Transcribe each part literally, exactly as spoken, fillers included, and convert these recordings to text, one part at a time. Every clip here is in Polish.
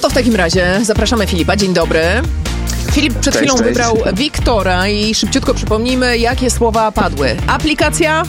to w takim razie zapraszamy Filipa. Dzień dobry. Filip przed Cześć, chwilą cześć. wybrał Wiktora i szybciutko przypomnijmy, jakie słowa padły. Aplikacja,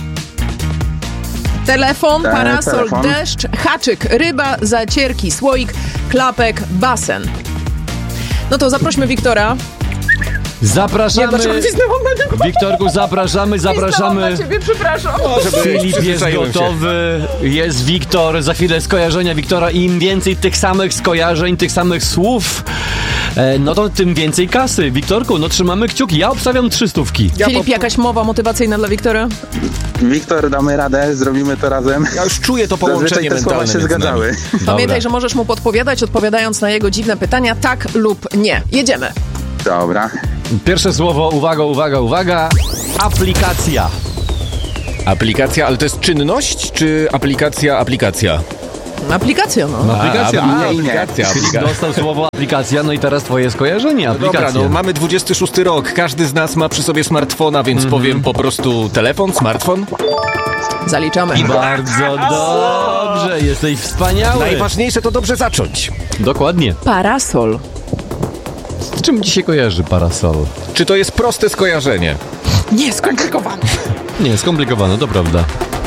telefon, E, parasol, telefon. deszcz, haczyk, ryba, zacierki, słoik, klapek, basen. No to zaprośmy Wiktora. Zapraszamy. Ja dlaczego pisnęłam na niego? Wiktorku, zapraszamy, zapraszamy. Na ciebie, przepraszam. Filip jest gotowy, jest Wiktor, za chwilę skojarzenia Wiktora. Im więcej tych samych skojarzeń, tych samych słów, e, no to tym więcej kasy. Wiktorku, no trzymamy kciuki. Ja obstawiam trzy stówki. Ja Filip, po- jakaś mowa motywacyjna dla Wiktora? Wiktor, damy radę, zrobimy to razem. Ja już czuję to Zazwyczaj połączenie te słowa mentalne się między nami. zgadzały. Pamiętaj, Dobra. że możesz mu podpowiadać, odpowiadając na jego dziwne pytania tak lub nie. Jedziemy. Dobra. Pierwsze słowo, uwaga, uwaga, uwaga. Aplikacja. Aplikacja, ale to jest czynność, czy aplikacja, aplikacja? Aplikacja, no. Aplikacja, A, a, nie, nie. aplikacja, Filip aplikacja. dostał słowo aplikacja, no i teraz twoje skojarzenie, aplikacja. Dobra, no mamy dwudziesty szósty rok, każdy z nas ma przy sobie smartfona, więc powiem po prostu telefon, smartfon. Zaliczamy. Bardzo dobrze, jesteś wspaniały. Najważniejsze to dobrze zacząć. Dokładnie. Parasol. Z czym ci się kojarzy parasol? Czy to jest proste skojarzenie? Nie, skomplikowane. Nie, skomplikowane, to prawda.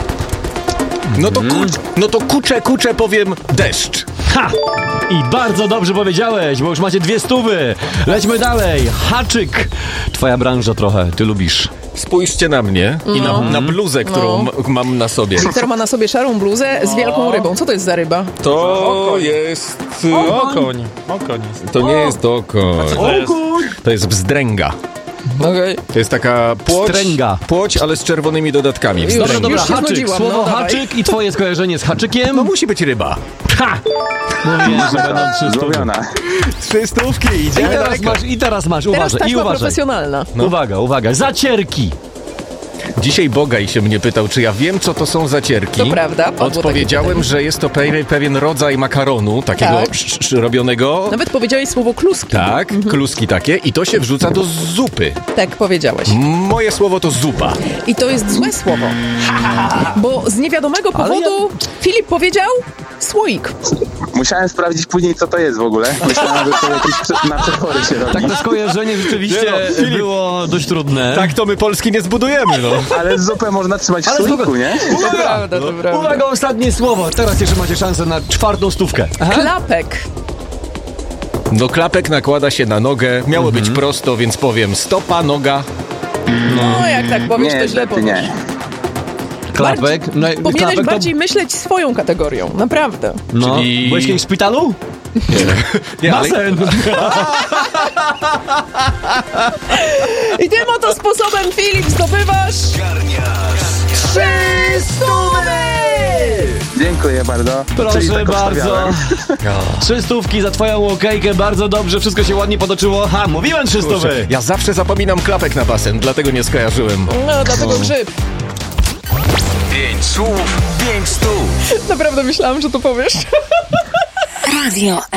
No to, kucz, no to kucze, kucze powiem deszcz. Ha! I bardzo dobrze powiedziałeś, bo już macie dwie stówy. Lećmy dalej. Haczyk. Twoja branża trochę, ty lubisz. Spójrzcie na mnie i na, na bluzę, którą No. m- mam na sobie. Wiktor ma na sobie szarą bluzę z wielką rybą. Co to jest za ryba? To jest... Okoń. Okoń jest. To nie jest okoń. To jest? To jest bzdręga. Okej. To jest taka płoć, Wstręga. płoć, ale z czerwonymi dodatkami. Już, Wstręgi. Dobra, Już się haczyk. znudziłam, Słowo no, dawaj. haczyk i twoje skojarzenie z haczykiem. No musi być ryba. Ha! Mówię, że będą trzy stówy. Złowiona. Trzy stówki, I idziemy teraz daleko. masz, i teraz masz, Teraz uważaj, i taśma uważaj. profesjonalna. Uwaga, uwaga, zacierki. Dzisiaj Bogaj się mnie pytał, czy ja wiem, co to są zacierki. To prawda, padło takie Odpowiedziałem, pytanie. że jest to pe- pewien rodzaj makaronu, takiego Tak. sz- sz- robionego. Nawet powiedziałeś słowo kluski. Tak, kluski takie i to się wrzuca do zupy. Tak powiedziałeś. Moje słowo to zupa. I to jest złe słowo. Bo z niewiadomego powodu Filip powiedział słoik. Musiałem sprawdzić później, co to jest w ogóle. Myślałem, że to jakieś prze- na przetwory się robi. Tak, to skojarzenie rzeczywiście Nie no, Filip. było dość trudne. Tak to my Polski nie zbudujemy, no. Ale zupę można trzymać w Ale słoiku, zupę- nie? To prawda, to prawda. Uwaga, ostatnie słowo. Teraz jeszcze macie szansę na czwartą stówkę. Klapek. No klapek nakłada się na nogę, miało być prosto, więc powiem stopa, noga. No, jak tak powiesz, Nie, to źle niestety powiesz. nie. Klapek. No, i Powinieneś klapek to... bardziej myśleć swoją kategorią, naprawdę. No, Czyli- byłeś kiedyś w szpitalu? Nie, ale- Basen. I tym oto sposobem, Filip, zdobywasz trzy stówy! Dziękuję bardzo. Czyli Proszę tak bardzo. obstawiałem. Trzy stówki za twoją okejkę, bardzo dobrze, wszystko się ładnie potoczyło. Ha, mówiłem trzy stówy. Ja zawsze zapominam klapek na basen, dlatego nie skojarzyłem. No, dlatego grzyb. Pięć słów, pięć stów. Naprawdę myślałam, że to powiesz. Radio